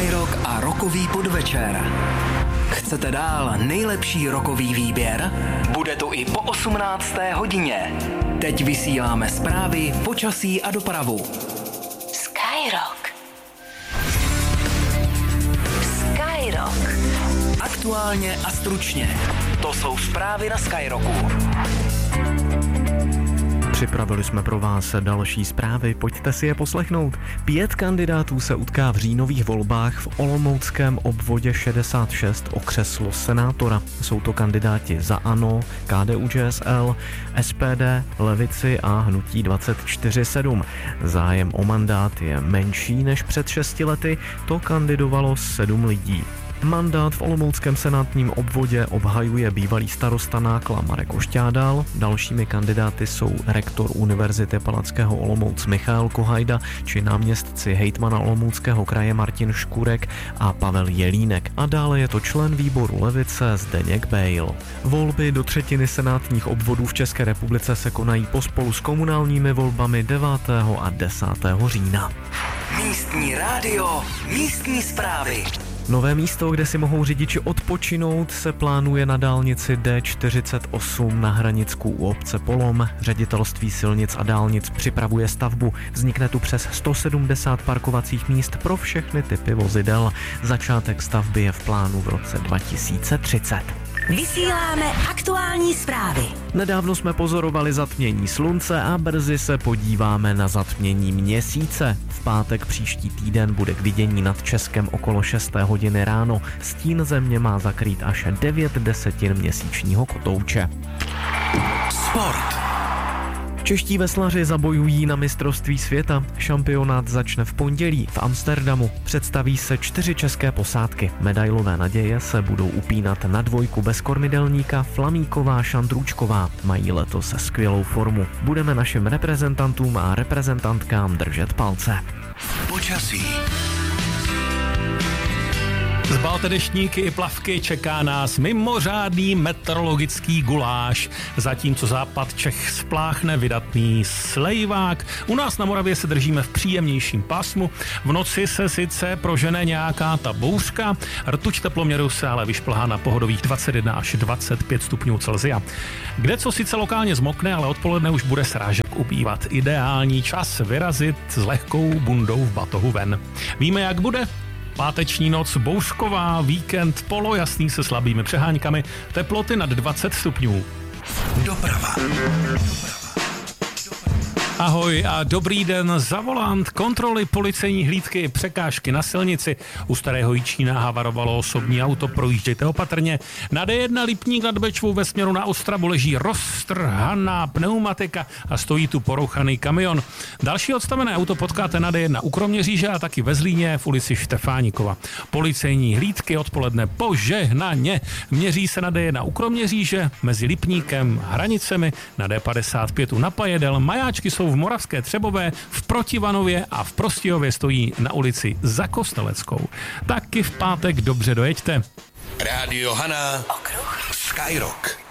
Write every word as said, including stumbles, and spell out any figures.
Skyrock a rockový podvečer. Chcete dál nejlepší rockový výběr? Bude to i po osmnácté hodině. Teď vysíláme zprávy, počasí a dopravu. Skyrock. Skyrock. Aktuálně a stručně. To jsou zprávy na Skyrocku. Připravili jsme pro vás další zprávy, pojďte si je poslechnout. Pět kandidátů se utká v říjnových volbách v olomouckém obvodě šedesát šest o křeslo senátora. Jsou to kandidáti za ANO, K D U Č S L, S P D, Levici a Hnutí dvacet čtyři sedm. Zájem o mandát je menší než před šesti lety, to kandidovalo sedm lidí. Mandát v olomouckém senátním obvodě obhajuje bývalý starosta Nákla Marek Ošťádal. Dalšími kandidáty jsou rektor Univerzity Palackého Olomouc Michael Kohajda či náměstci hejtmana Olomouckého kraje Martin Škurek a Pavel Jelínek. A dále je to člen výboru Levice Zdeněk Bejl. Volby do třetiny senátních obvodů v České republice se konají pospolu s komunálními volbami devátého a desátého října. Místní rádio, místní zprávy. Nové místo, kde si mohou řidiči odpočinout, se plánuje na dálnici D čtyřicet osm na Hranicku u obce Polom. Ředitelství silnic a dálnic připravuje stavbu. Vznikne tu přes sto sedmdesát parkovacích míst pro všechny typy vozidel. Začátek stavby je v plánu v roce dva tisíce třicet. Vysíláme aktuální zprávy. Nedávno jsme pozorovali zatmění slunce a brzy se podíváme na zatmění měsíce. V pátek příští týden bude k vidění nad Českem okolo šesté hodiny ráno. Stín země má zakrýt až devět desetin měsíčního kotouče. Sport. Čeští veslaři zabojují na mistrovství světa. Šampionát začne v pondělí v Amsterdamu. Představí se čtyři české posádky. Medailové naděje se budou upínat na dvojku bez kormidelníka Flamíková Šandrůčková. Mají letos skvělou formu. Budeme našim reprezentantům a reprezentantkám držet palce. Počasí. Zbalte deštníky i plavky, čeká nás mimořádný meteorologický guláš. Zatímco západ Čech spláchne vydatný slejvák. U nás na Moravě se držíme v příjemnějším pásmu. V noci se sice prožene nějaká ta bouřka. Rtuť teploměru se ale vyšplhá na pohodových dvacet jedna až dvacet pět stupňů Celsia. Kde co sice lokálně zmokne, ale odpoledne už bude srážek ubývat. Ideální čas vyrazit s lehkou bundou v batohu ven. Víme, jak bude? Páteční noc bouřková, víkend polojasný se slabými přeháňkami, teploty nad dvacet stupňů. Doprava. Ahoj a dobrý den, za volant, kontroly, policejní hlídky, překážky na silnici. U Starého Jičína havarovalo osobní auto, projíždějte opatrně. Na D jedna Lipník nad Bečvou ve směru na Ostravu leží roztrhaná pneumatika a stojí tu porouchaný kamion. Další odstavené auto potkáte na D jedna u Kroměříže a taky ve Zlíně v ulici Štefánikova. Policejní hlídky odpoledne požehnaně. Měří se na D jedna u Kroměříže, mezi Lipníkem a Hranicemi, na D padesát pět u Napajedel, majáčky jsou v Moravské Třebové, v Protivanově a v Prostějově stojí na ulici Za Kosteleckou. Taky v pátek dobře dojeďte. Rádio Hana. Okruh. Skyrock.